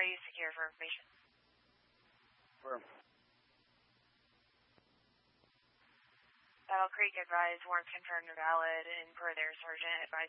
you secure for information? Firm. Battle Creek advised warrants confirmed are valid, and per their sergeant advised